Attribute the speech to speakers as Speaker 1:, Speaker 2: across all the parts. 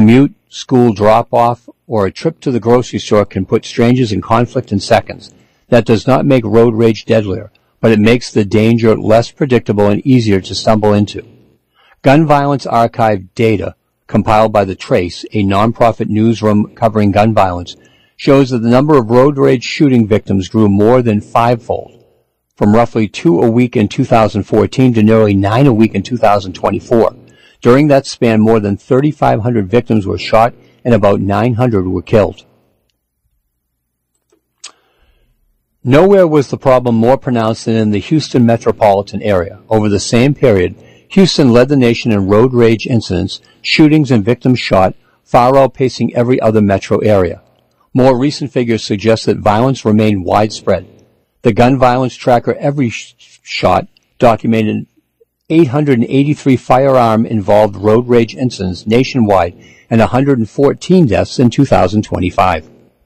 Speaker 1: commute, school drop-off, or a trip to the grocery store can put strangers in conflict in seconds. That does not make road rage deadlier, but it makes the danger less predictable and easier to stumble into. Gun Violence Archive data, compiled by The Trace, a nonprofit newsroom covering gun violence, shows that the number of road rage shooting victims grew more than fivefold, from roughly 2 a week in 2014 to nearly 9 a week in 2024. During that span, more than 3,500 victims were shot and about 900 were killed. Nowhere was the problem more pronounced than in the Houston metropolitan area. Over the same period, Houston led the nation in road rage incidents, shootings and victims shot, far outpacing every other metro area. More recent figures suggest that violence remained widespread. The Gun Violence Tracker Every Shot documented 883 firearm-involved road rage incidents nationwide and 114 deaths in 2025.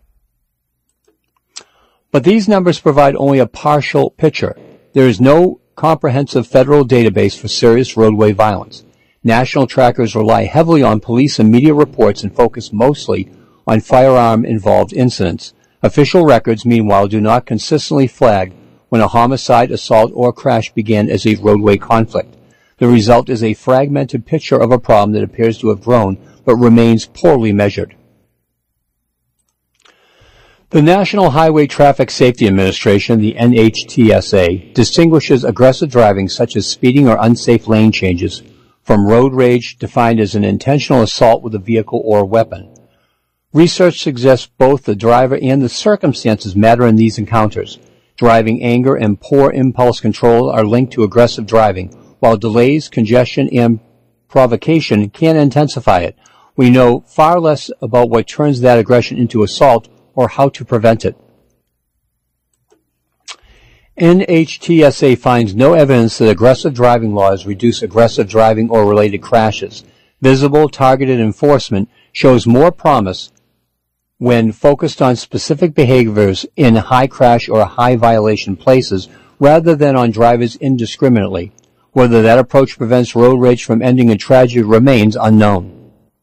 Speaker 1: But these numbers provide only a partial picture. There is no comprehensive federal database for serious roadway violence. National trackers rely heavily on police and media reports and focus mostly on firearm-involved incidents. Official records, meanwhile, do not consistently flag when a homicide, assault, or crash began as a roadway conflict. The result is a fragmented picture of a problem that appears to have grown but remains poorly measured. The National Highway Traffic Safety Administration, the NHTSA, distinguishes aggressive driving such as speeding or unsafe lane changes from road rage, defined as an intentional assault with a vehicle or weapon. Research suggests both the driver and the circumstances matter in these encounters. Driving anger and poor impulse control are linked to aggressive driving, while delays, congestion, and provocation can intensify it. We know far less about what turns that aggression into assault or how to prevent it. NHTSA finds no evidence that aggressive driving laws reduce aggressive driving or related crashes. Visible, targeted enforcement shows more promise when focused on specific behaviors in high crash or high violation places rather than on drivers indiscriminately. Whether that approach prevents road rage from ending in tragedy remains unknown.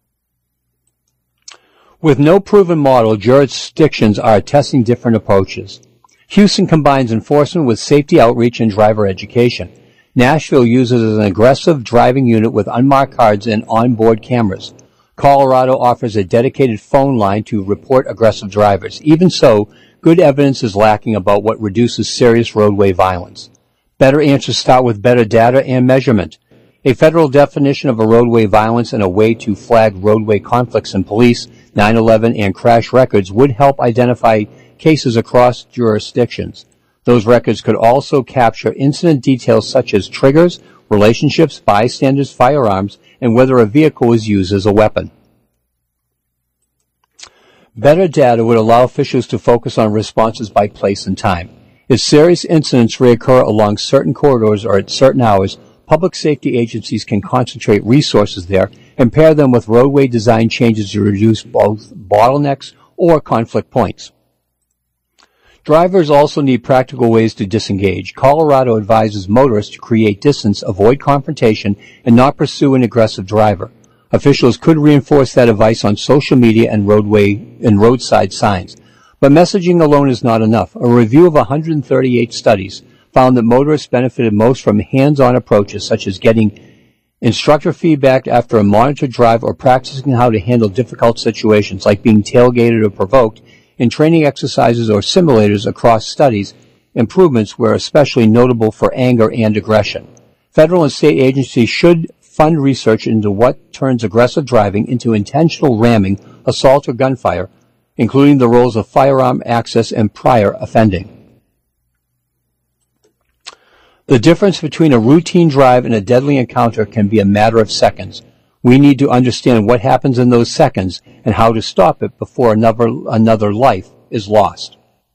Speaker 1: With no proven model, jurisdictions are testing different approaches. Houston combines enforcement with safety outreach and driver education. Nashville uses an aggressive driving unit with unmarked cards and onboard cameras. Colorado offers a dedicated phone line to report aggressive drivers. Even so, good evidence is lacking about what reduces serious roadway violence. Better answers start with better data and measurement. A federal definition of a roadway violence and a way to flag roadway conflicts in police, 9/11, and crash records would help identify cases across jurisdictions. Those records could also capture incident details such as triggers, relationships, bystanders, firearms, and whether a vehicle was used as a weapon. Better data would allow officials to focus on responses by place and time. If serious incidents reoccur along certain corridors or at certain hours, public safety agencies can concentrate resources there and pair them with roadway design changes to reduce both bottlenecks or conflict points. Drivers also need practical ways to disengage. Colorado advises motorists to create distance, avoid confrontation, and not pursue an aggressive driver. Officials could reinforce that advice on social media and roadside signs. But messaging alone is not enough. A review of 138 studies found that motorists benefited most from hands-on approaches such as getting instructor feedback after a monitored drive or practicing how to handle difficult situations like being tailgated or provoked in training exercises or simulators across studies. Improvements were especially notable for anger and aggression. Federal and state agencies should fund research into what turns aggressive driving into intentional ramming, assault, or gunfire, including the roles of firearm access and prior offending. The difference between a routine drive and a deadly encounter can be a matter of seconds. We need to understand what happens in those seconds and how to stop it before another life is lost.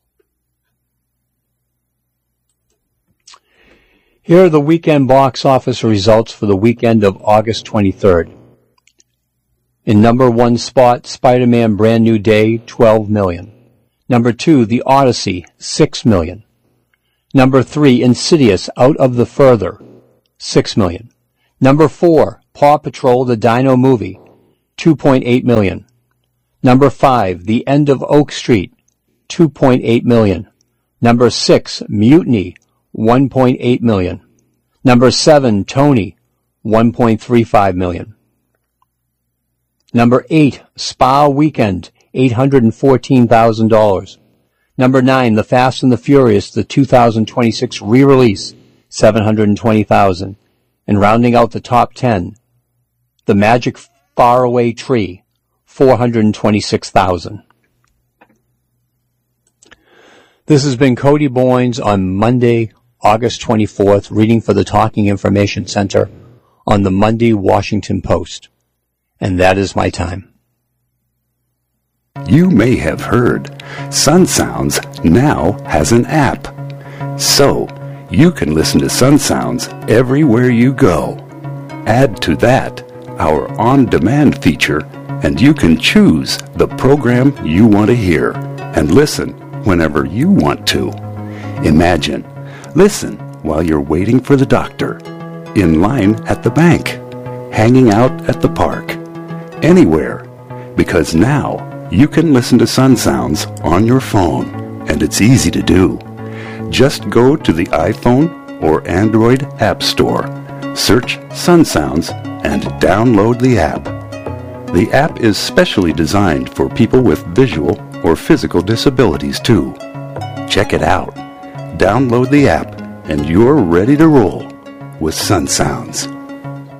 Speaker 1: Here are the weekend box office results for the weekend of August 23rd. In number 1 spot, Spider-Man Brand New Day, $12 million. Number 2, The Odyssey, $6 million. Number 3, Insidious, Out of the Further, $6 million. Number 4, Paw Patrol, the Dino Movie, $2.8 million. Number 5, The End of Oak Street, $2.8 million. Number 6, Mutiny, $1.8 million. Number 7, Tony, $1.35 million. Number 8, Spa Weekend, $814,000. Number 9, The Fast and the Furious, the 2026 re-release, $720,000. And rounding out the top 10, The Magic Faraway Tree, $426,000. This has been Cody Boynes on Monday, August 24th, reading for the Talking Information Center on the Monday Washington Post. And that is my time.
Speaker 2: You may have heard Sun Sounds now has an app. So, you can listen to Sun Sounds everywhere you go. Add to that our on-demand feature, and you can choose the program you want to hear and listen whenever you want to. Imagine, listen while you're waiting for the doctor, in line at the bank, hanging out at the park, anywhere, because now you can listen to Sun Sounds on your phone, and it's easy to do. Just go to the iPhone or Android App Store, search Sun Sounds, and download the app. The app is specially designed for people with visual or physical disabilities too. Check it out. Download the app, and you're ready to roll with Sun Sounds.